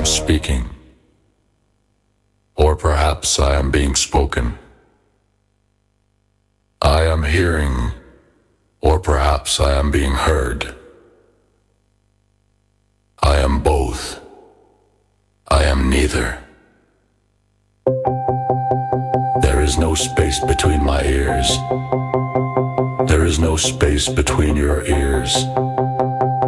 am speaking, or perhaps I am being spoken. I am hearing, or perhaps I am being heard. I am both. I am neither. There is no space between my ears. There is no space between your ears.